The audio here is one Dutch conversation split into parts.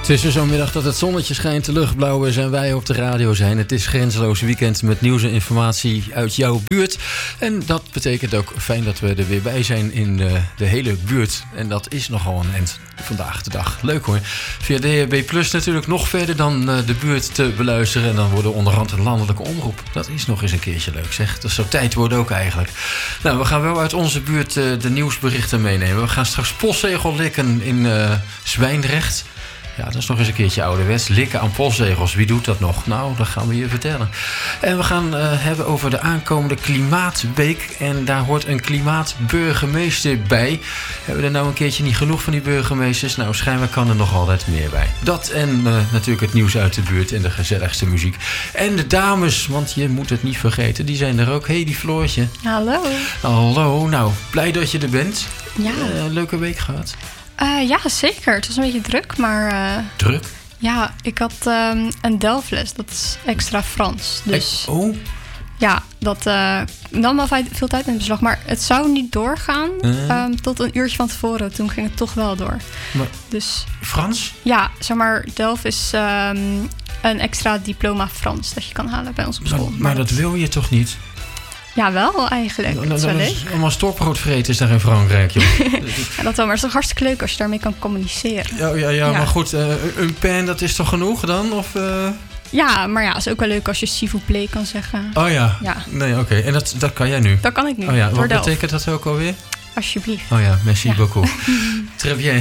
Het is dus zo'n middag dat het zonnetje schijnt, de lucht blauw is en wij op de radio zijn. Het is grenzeloos weekend met nieuws en informatie uit jouw buurt. En dat betekent ook fijn dat we er weer bij zijn in de hele buurt. En dat is nogal een end vandaag de dag. Leuk hoor. Via DHB Plus natuurlijk nog verder dan de buurt te beluisteren. En dan worden onderhand een landelijke omroep. Dat is nog eens een keertje leuk zeg. Dat zou tijd worden ook eigenlijk. Nou, we gaan wel uit onze buurt de nieuwsberichten meenemen. We gaan straks postzegel likken in Zwijndrecht. Ja, dat is nog eens een keertje ouderwets. Likken aan postzegels. Wie doet dat nog? Nou, dat gaan we je vertellen. En we gaan hebben over de aankomende Klimaatweek. En daar hoort een klimaatburgemeester bij. Hebben we er nou een keertje niet genoeg van die burgemeesters? Nou, schijnbaar kan er nog altijd meer bij. Dat en natuurlijk het nieuws uit de buurt en de gezelligste muziek. En de dames, want je moet het niet vergeten. Die zijn er ook. Hey, die Floortje. Hallo. Hallo. Nou, blij dat je er bent. Ja. Leuke week gehad. Ja, zeker. Het was een beetje druk, maar... Druk? Ja, ik had een delfles. Dat is extra Frans. Dus ja, dat nam wel veel tijd in beslag. Maar het zou niet doorgaan tot een uurtje van tevoren. Toen ging het toch wel door. Maar dus, Frans? Ja, zeg maar, Delft is een extra diploma Frans dat je kan halen bij ons op school. Maar dat wil je toch niet? Ja, wel eigenlijk. Dat is wel leuk. Allemaal stokbrood vreten is daar in Frankrijk, joh. Ja, dat wel, maar het is toch hartstikke leuk als je daarmee kan communiceren. Ja. Maar goed, een pen, dat is toch genoeg dan? Of, Ja, maar ja, het is ook wel leuk als je s'il vous plaît kan zeggen. Oh ja. Nee, oké. En dat kan jij nu? Dat kan ik nu. Oh ja, wat betekent dat ook alweer? Alsjeblieft. Oh ja, merci beaucoup. Très bien.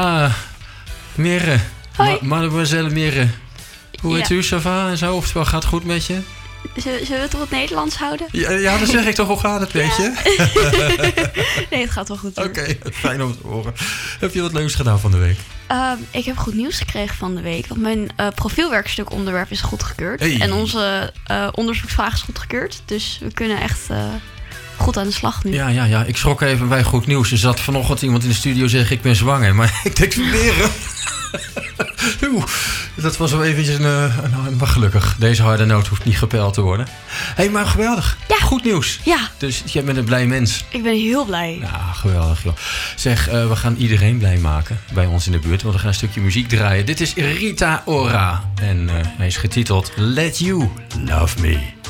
Mere. Hoi. Mademoiselle Mere. Hoe heet u, ça va en zo? Oftewel, gaat het goed met je? Zullen we het op het Nederlands houden? Ja, dan zeg ik toch, hoe gaat het, weet je? Nee, het gaat wel goed. Oké, fijn om te horen. Heb je wat leuks gedaan van de week? Ik heb goed nieuws gekregen van de week. Want mijn profielwerkstuk onderwerp is goedgekeurd. Hey. En onze onderzoeksvraag is goedgekeurd. Dus we kunnen echt goed aan de slag nu. Ja. Ik schrok even bij goed nieuws. Er zat vanochtend iemand in de studio zeggen ik ben zwanger. Maar ik denk leren. Dat was wel eventjes maar gelukkig. Deze harde noot hoeft niet gepeld te worden. Hé, maar geweldig. Ja. Goed nieuws. Ja. Dus jij bent een blij mens. Ik ben heel blij. Ja, geweldig joh. Zeg, we gaan iedereen blij maken bij ons in de buurt. Want we gaan een stukje muziek draaien. Dit is Rita Ora. En hij is getiteld Let You Love Me.